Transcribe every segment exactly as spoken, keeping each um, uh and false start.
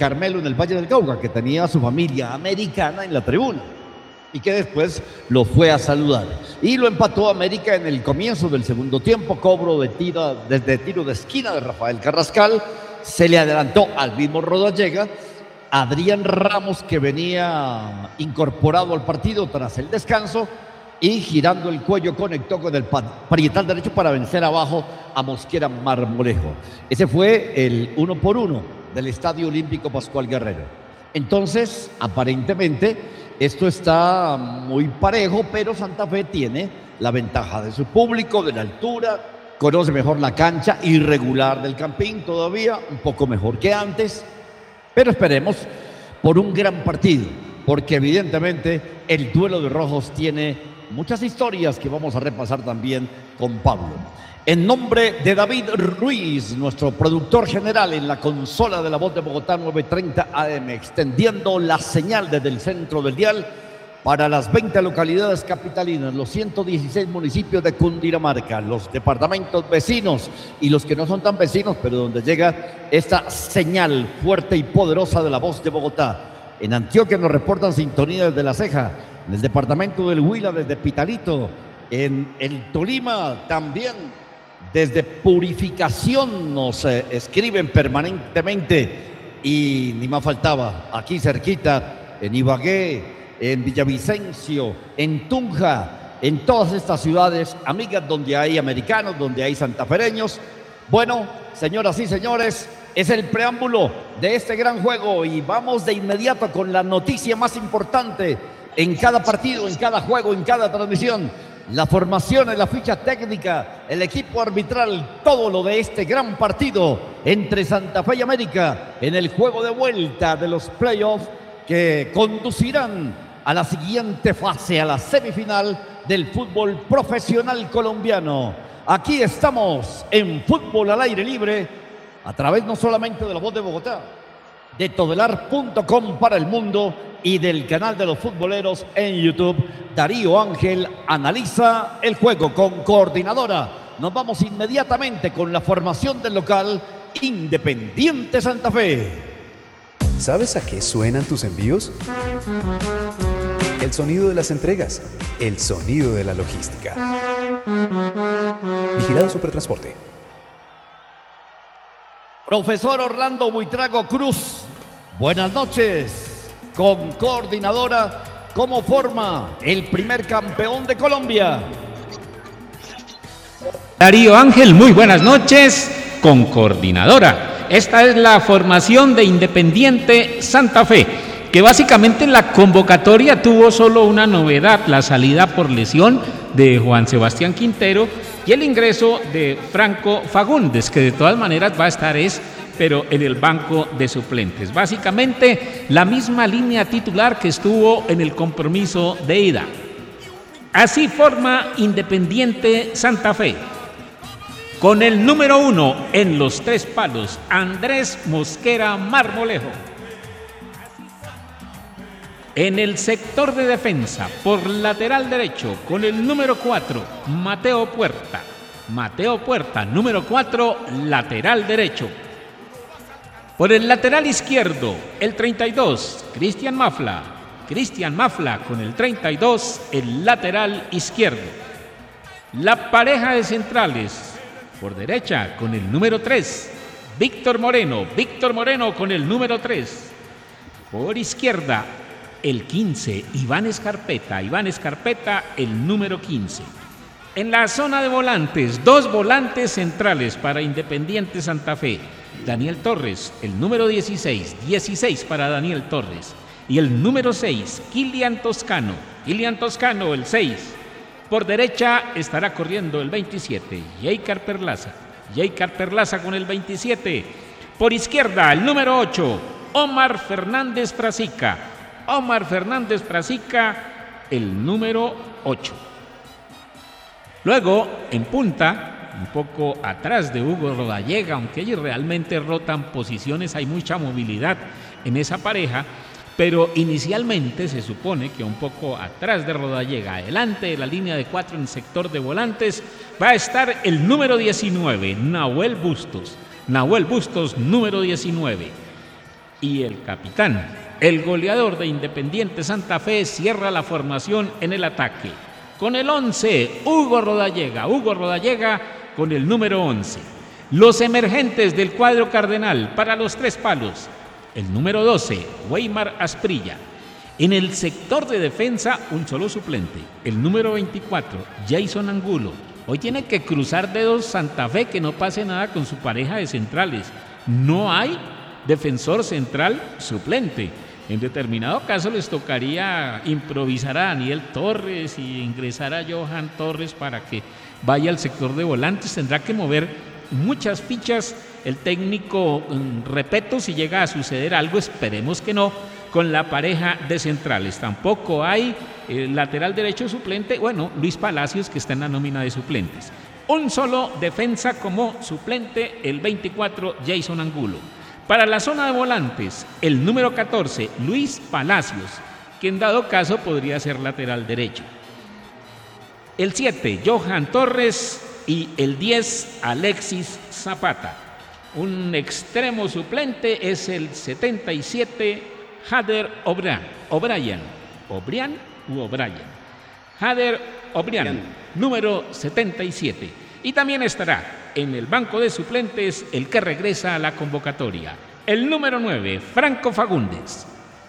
Carmelo en el Valle del Cauca, que tenía a su familia americana en la tribuna y que después lo fue a saludar. Y lo empató América en el comienzo del segundo tiempo, cobro de tiro, desde tiro de esquina de Rafael Carrascal, se le adelantó al mismo Rodallega, Adrián Ramos, que venía incorporado al partido tras el descanso, y girando el cuello conectó con el parietal derecho para vencer abajo a Mosquera Marmolejo. Ese fue el uno por uno del Estadio Olímpico Pascual Guerrero. Entonces, aparentemente, esto está muy parejo, pero Santa Fe tiene la ventaja de su público, de la altura, conoce mejor la cancha, irregular del Campín todavía, un poco mejor que antes, pero esperemos por un gran partido, porque evidentemente el duelo de rojos tiene muchas historias que vamos a repasar también con Pablo. En nombre de David Ruiz, nuestro productor general en la consola de La Voz de Bogotá nueve treinta A M, extendiendo la señal desde el centro del dial para las veinte localidades capitalinas, los ciento dieciséis municipios de Cundinamarca, los departamentos vecinos y los que no son tan vecinos, pero donde llega esta señal fuerte y poderosa de La Voz de Bogotá. En Antioquia nos reportan sintonía desde La Ceja, en el departamento del Huila desde Pitalito, en el Tolima también desde Purificación nos eh, escriben permanentemente y ni más faltaba, aquí cerquita, en Ibagué, en Villavicencio, en Tunja, en todas estas ciudades amigas donde hay americanos, donde hay santafereños. Bueno, señoras y señores, es el preámbulo de este gran juego y vamos de inmediato con la noticia más importante en cada partido, en cada juego, en cada transmisión. La formación, en la ficha técnica, el equipo arbitral, todo lo de este gran partido entre Santa Fe y América en el juego de vuelta de los playoffs que conducirán a la siguiente fase, a la semifinal del fútbol profesional colombiano. Aquí estamos en Fútbol al Aire Libre, a través no solamente de La Voz de Bogotá, de todelar punto com para el mundo y del canal de los futboleros en YouTube. Darío Ángel analiza el juego con Coordinadora. Nos vamos inmediatamente con la formación del local Independiente Santa Fe. ¿Sabes a qué suenan tus envíos? El sonido de las entregas, el sonido de la logística. Vigilado Supertransporte. Profesor Orlando Buitrago Cruz, buenas noches. Con Coordinadora, ¿cómo forma el primer campeón de Colombia? Darío Ángel, muy buenas noches con Coordinadora. Esta es la formación de Independiente Santa Fe, que básicamente la convocatoria tuvo solo una novedad: la salida por lesión de Juan Sebastián Quintero y el ingreso de Franco Fagundes, que de todas maneras va a estar es pero en el banco de suplentes. Básicamente la misma línea titular que estuvo en el compromiso de ida. Así forma Independiente Santa Fe. Con el número uno en los tres palos, Andrés Mosquera Marmolejo. En el sector de defensa, por lateral derecho, con el número cuatro, Mateo Puerta. Mateo Puerta, número cuatro, lateral derecho. Por el lateral izquierdo, el treinta y dos, Cristian Mafla. Cristian Mafla con el treinta y dos, el lateral izquierdo. La pareja de centrales, por derecha, con el número tres, Víctor Moreno. Víctor Moreno con el número tres. Por izquierda, el quince, Iván Escarpeta. Iván Escarpeta, el número quince. En la zona de volantes, dos volantes centrales para Independiente Santa Fe. Daniel Torres, el número dieciséis, dieciséis para Daniel Torres. Y el número seis, Kilian Toscano. Kilian Toscano, el seis. Por derecha estará corriendo el veintisiete, Jeicar Perlaza. Jeicar Perlaza con el veintisiete. Por izquierda, el número ocho, Omar Fernández Prasica. Omar Fernández Prasica, el número ocho. Luego, en punta, un poco atrás de Hugo Rodallega, aunque ellos realmente rotan posiciones, hay mucha movilidad en esa pareja, pero inicialmente se supone que un poco atrás de Rodallega, adelante de la línea de cuatro en sector de volantes, va a estar el número diecinueve, Nahuel Bustos. Nahuel Bustos, número diecinueve. y el capitán. El goleador de Independiente Santa Fe cierra la formación en el ataque. Con el once, Hugo Rodallega. Hugo Rodallega con el número once. Los emergentes del cuadro cardenal para los tres palos. El número doce, Weimar Asprilla. En el sector de defensa, un solo suplente. El número veinticuatro, Jason Angulo. Hoy tiene que cruzar dedos Santa Fe que no pase nada con su pareja de centrales. No hay defensor central suplente. En determinado caso les tocaría improvisar a Daniel Torres y ingresar a Johan Torres para que vaya al sector de volantes. Tendrá que mover muchas fichas el técnico, repito, si llega a suceder algo, esperemos que no, con la pareja de centrales. Tampoco hay eh, lateral derecho suplente, bueno, Luis Palacios, que está en la nómina de suplentes. Un solo defensa como suplente, el veinticuatro, Jason Angulo. Para la zona de volantes, el número catorce, Luis Palacios, que en dado caso podría ser lateral derecho. El siete, Johan Torres, y el diez, Alexis Zapata. Un extremo suplente es el setenta y siete, Hader O'Brien. O'Brien. ¿O'Brien u O'Brien? Hader O'Brien, número setenta y siete. Y también estará en el banco de suplentes el que regresa a la convocatoria, el número nueve, Franco Fagundes.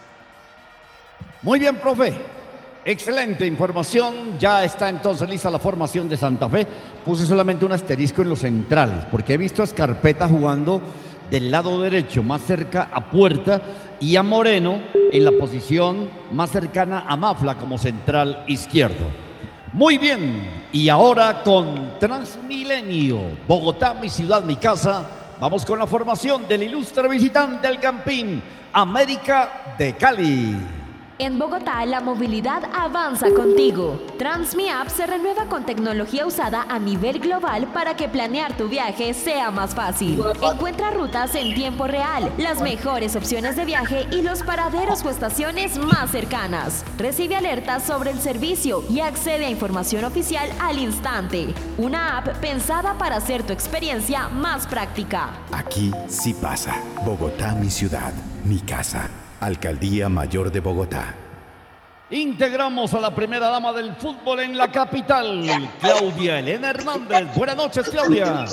Muy bien, profe. Excelente información. Ya está entonces lista la formación de Santa Fe. Puse solamente un asterisco en los centrales, porque he visto a Escarpeta jugando del lado derecho, más cerca a Puerta, y a Moreno en la posición más cercana a Mafla como central izquierdo. Muy bien, y ahora con Transmilenio, Bogotá, mi ciudad, mi casa, vamos con la formación del ilustre visitante del Campín, América de Cali. En Bogotá, la movilidad avanza contigo. TransmiApp se renueva con tecnología usada a nivel global para que planear tu viaje sea más fácil. Encuentra rutas en tiempo real, las mejores opciones de viaje y los paraderos o estaciones más cercanas. Recibe alertas sobre el servicio y accede a información oficial al instante. Una app pensada para hacer tu experiencia más práctica. Aquí sí pasa. Bogotá, mi ciudad, mi casa. Alcaldía Mayor de Bogotá. Integramos a la primera dama del fútbol en la capital, Claudia Elena Hernández. Buenas noches, Claudia.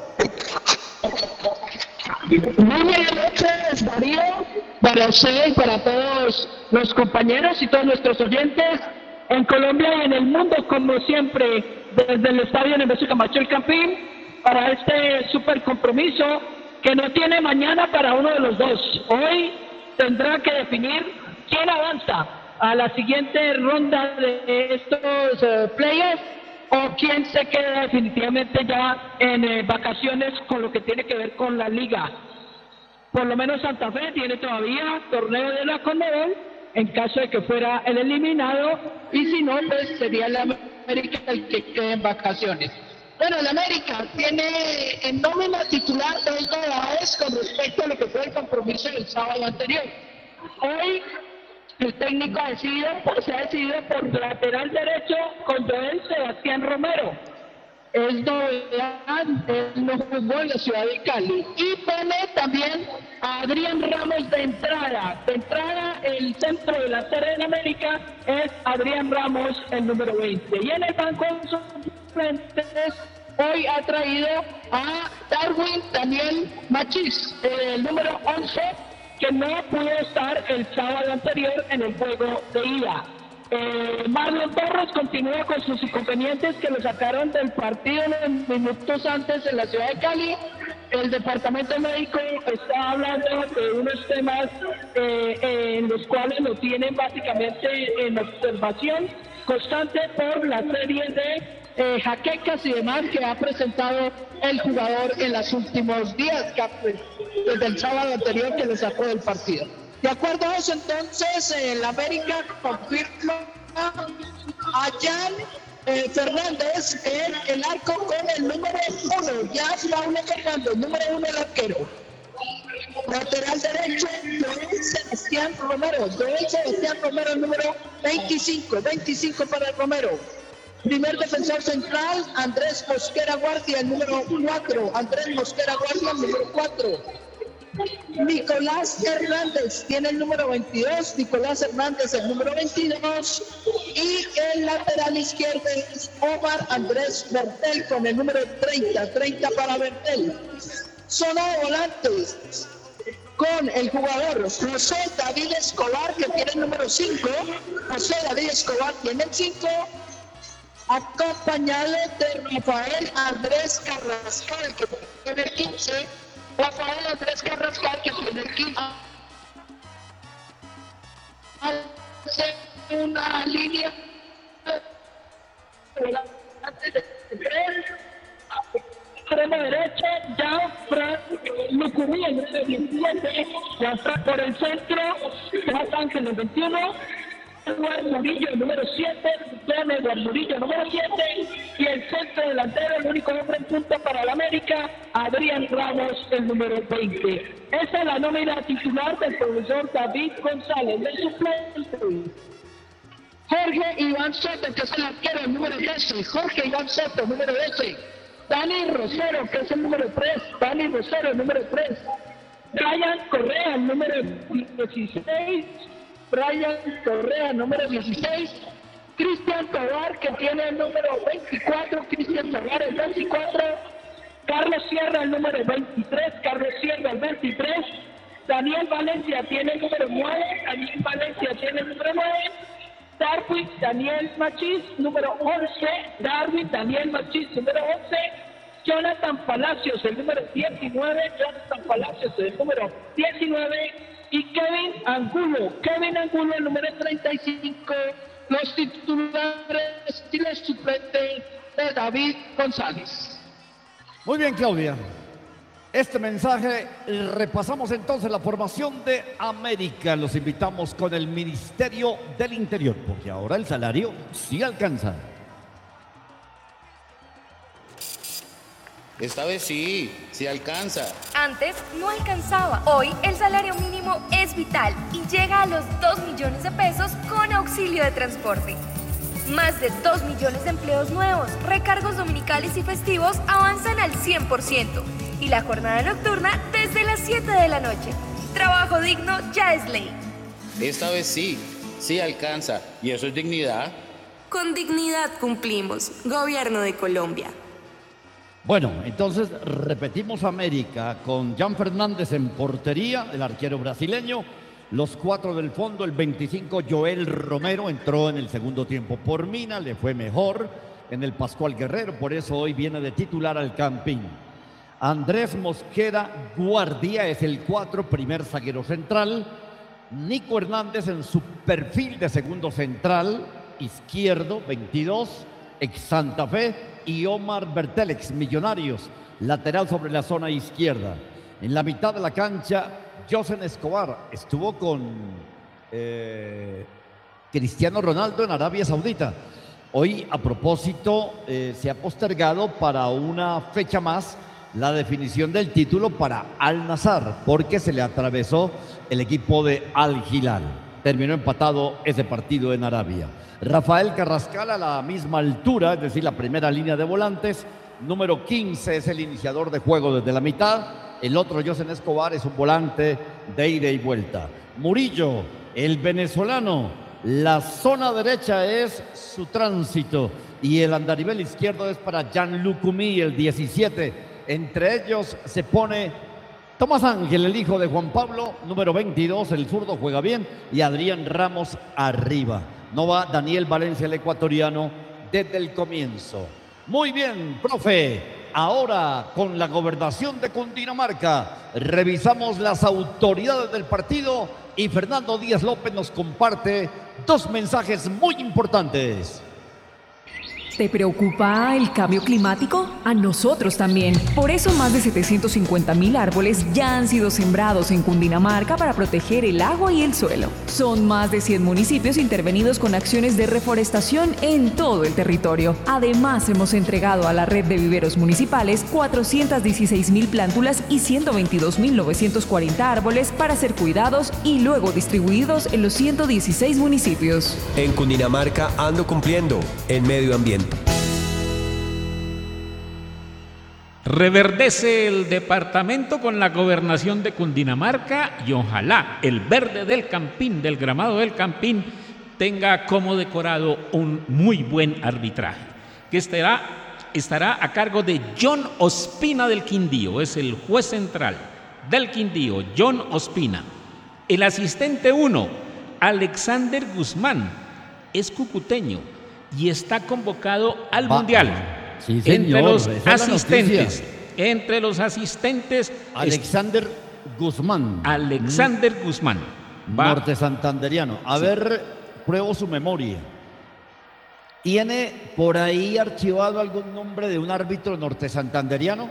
Muy buenas noches, Darío, para usted y para todos los compañeros y todos nuestros oyentes en Colombia y en el mundo, como siempre, desde el estadio Nemesio Camacho El Campín, para este súper compromiso que no tiene mañana para uno de los dos. Hoy tendrá que definir quién avanza a la siguiente ronda de estos uh, playoffs o quién se queda definitivamente ya en eh, vacaciones con lo que tiene que ver con la liga. Por lo menos Santa Fe tiene todavía torneo de la Conmebol en caso de que fuera el eliminado, y si no, pues sería el América el que quede en vacaciones. Bueno, el América tiene en nómina titular dos novedades con respecto a lo que fue el compromiso del sábado anterior. Hoy el técnico ha decidido, se ha decidido por lateral derecho con Joel Sebastián Romero. Es novedad, él no jugó en la ciudad de Cali. Y pone también a Adrián Ramos de entrada. De entrada, el centro delantero en América es Adrián Ramos, el número veinte. Y en el banco suplentes hoy ha traído a Darwin Daniel Machís, el número once, que no pudo estar el sábado anterior en el juego de ida. Eh, Marlon Torres continúa con sus inconvenientes que lo sacaron del partido unos minutos antes en la ciudad de Cali. El departamento médico está hablando de unos temas eh, eh, en los cuales lo tienen básicamente en observación constante por la serie de Eh, jaquecas y demás que ha presentado el jugador en los últimos días, desde el sábado anterior que le sacó del partido. De acuerdo a eso, entonces, el América confirma a Jan eh, Fernández en el arco con el número uno, ya Paulo Fernández, número uno el arquero. Lateral derecho, Joel Sebastián Romero, Joel Sebastián Romero, número veinticinco, veinticinco para el Romero. Primer defensor central, Andrés Mosquera Guardia, el número cuatro. Andrés Mosquera Guardia, el número cuatro. Nicolás Hernández tiene el número veintidós, Nicolás Hernández el número veintidós, y el lateral izquierdo es Omar Andrés Bertel con el número treinta, treinta para Bertel. Zona de volantes con el jugador José David Escobar, que tiene el número cinco, José David Escobar tiene el cinco, acompañado de Rafael Andrés Carrascal, que tiene el quince, Rafael Andrés Carrascal, que tiene el quince. Hace una línea extrema derecha, ya Frank Lucumí, el número diecisiete, ya está por el centro, Juan Ángel, el veintiuno, Eduardo Murillo, el número siete, Don Eduardo Murillo, el número siete, y el centro delantero, el único hombre en punta para el América, Adrián Ramos, el número veinte. Esa es la nómina titular del profesor David González, del suplente Jorge Iván Soto, que es el arquero, el número doce, Jorge Iván Soto, número doce. Dani Rosero, que es el número tres, Dani Rosero, el número tres. Brian Correa, el número dieciséis, Brian Correa, número dieciséis. Cristian Tobar, que tiene el número veinticuatro, Cristian Tobar, el veinticuatro. Carlos Sierra, el número veintitrés, Carlos Sierra, el veintitrés. Daniel Valencia tiene el número nueve, Daniel Valencia tiene el número nueve. Darwin Daniel Machís, número once, Darwin Daniel Machís, número once, Jonathan Palacios, el número diecinueve, Jonathan Palacios, el número diecinueve, y Kevin Angulo, Kevin Angulo, el número treinta y cinco, los titulares y el suplente de David González. Muy bien, Claudia. Este mensaje, repasamos entonces la formación de América. Los invitamos con el Ministerio del Interior, porque ahora el salario sí alcanza. Esta vez sí, sí alcanza. Antes no alcanzaba. Hoy el salario mínimo es vital y llega a los dos millones de pesos con auxilio de transporte. Más de dos millones de empleos nuevos, recargos dominicales y festivos avanzan al cien por ciento. Y la jornada nocturna desde las siete de la noche. Trabajo digno ya es ley. Esta vez sí, sí alcanza. ¿Y eso es dignidad? Con dignidad cumplimos. Gobierno de Colombia. Bueno, entonces repetimos América con Jan Fernández en portería, el arquero brasileño. Los cuatro del fondo, el veinticinco Joel Romero entró en el segundo tiempo por Mina, le fue mejor en el Pascual Guerrero, por eso hoy viene de titular al Campín. Andrés Mosquera Guardia es el cuatro, primer zaguero central. Nico Hernández en su perfil de segundo central, izquierdo, veintidós, ex Santa Fe. Y Omar Bertel, ex Millonarios, lateral sobre la zona izquierda. En la mitad de la cancha, José Escobar estuvo con eh, Cristiano Ronaldo en Arabia Saudita. Hoy, a propósito, eh, se ha postergado para una fecha más la definición del título para Al Nassr, porque se le atravesó el equipo de Al Hilal. Terminó empatado ese partido en Arabia. Rafael Carrascal a la misma altura, es decir, la primera línea de volantes. Número quince es el iniciador de juego desde la mitad. El otro, José Escobar, es un volante de ida y vuelta. Murillo, el venezolano, la zona derecha es su tránsito y el andarivel izquierdo es para Jan Lucumí, el diecisiete. Entre ellos se pone Tomás Ángel, el hijo de Juan Pablo, número veintidós, el zurdo juega bien, y Adrián Ramos arriba. No va Daniel Valencia, el ecuatoriano, desde el comienzo. Muy bien, profe. Ahora, con la gobernación de Cundinamarca, revisamos las autoridades del partido y Fernando Díaz López nos comparte dos mensajes muy importantes. ¿Te preocupa el cambio climático? A nosotros también. Por eso más de setecientos cincuenta mil árboles ya han sido sembrados en Cundinamarca para proteger el agua y el suelo. Son más de cien municipios intervenidos con acciones de reforestación en todo el territorio. Además, hemos entregado a la red de viveros municipales cuatrocientas dieciséis mil plántulas y ciento veintidós mil novecientos cuarenta árboles para ser cuidados y luego distribuidos en los ciento dieciséis municipios. En Cundinamarca ando cumpliendo el medio ambiente. Reverdece el departamento con la gobernación de Cundinamarca y ojalá el verde del Campín, del gramado del Campín, tenga como decorado un muy buen arbitraje, que estará, estará a cargo de John Ospina del Quindío, es el juez central del Quindío, John Ospina. El asistente uno, Alexander Guzmán, es cucuteño y está convocado al Va. Mundial. Sí, señor. Entre los asistentes, entre los asistentes, Alexander Guzmán. Alexander Guzmán. Va. Norte santanderiano. A sí. ver, pruebo su memoria. ¿Tiene por ahí archivado algún nombre de un árbitro norte santanderiano?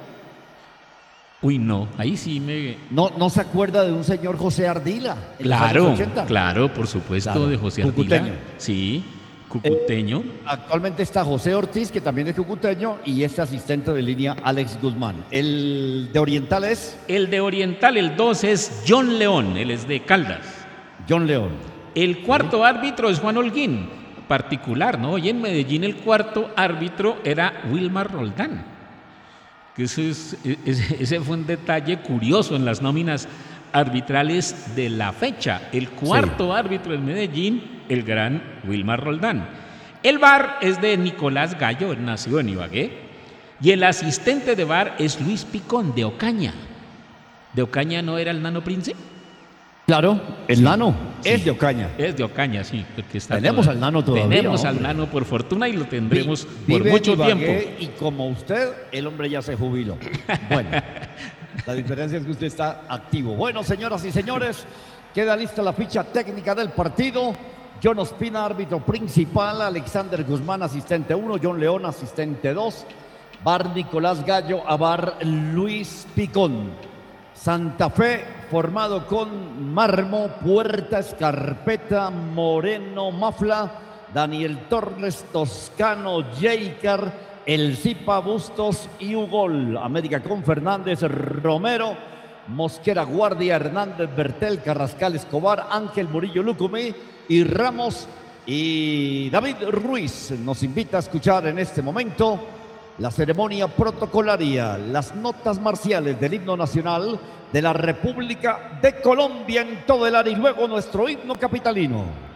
Uy, no, ahí sí me... ¿No, no se acuerda de un señor José Ardila? Claro, claro, por supuesto, claro. de José Ardila. Cucuteño. Sí, cucuteño. Eh, actualmente está José Ortiz, que también es cucuteño, y este asistente de línea, Alex Guzmán. ¿El de Oriental es? El de Oriental, el dos es John León, él es de Caldas. John León. El cuarto sí. árbitro es Juan Holguín, particular, ¿no? Y en Medellín el cuarto árbitro era Wilmar Roldán. Que ese, es, ese, ese fue un detalle curioso en las nóminas arbitrales de la fecha. El cuarto sí. árbitro en Medellín, el gran Wilmar Roldán. El V A R es de Nicolás Gallo, él nació en Ibagué. Y el asistente de V A R es Luis Picón, de Ocaña. ¿De Ocaña no era el Nano Prince? Claro, el sí, Nano sí, es de Ocaña. Es de Ocaña, sí. Porque está tenemos todo, al Nano todavía. Tenemos hombre. al Nano por fortuna y lo tendremos Vi, por mucho tiempo. Y como usted, el hombre ya se jubiló. Bueno, la diferencia es que usted está activo. Bueno, señoras y señores, queda lista la ficha técnica del partido. John Ospina, árbitro principal. Alexander Guzmán, asistente uno. John León, asistente dos. V A R Nicolás Gallo, a V A R Luis Picón. Santa Fe, formado con Marmo, Puerta, Escarpeta, Moreno, Mafla, Daniel Torres, Toscano, Jeicar, El Zipa, Bustos y Ugol. América con Fernández, Romero, Mosquera, Guardia, Hernández, Bertel, Carrascal, Escobar, Ángel Murillo, Lucumí y Ramos y David Ruiz. Nos invita a escuchar en este momento la ceremonia protocolaria, las notas marciales del himno nacional de la República de Colombia en todo el área y luego nuestro himno capitalino.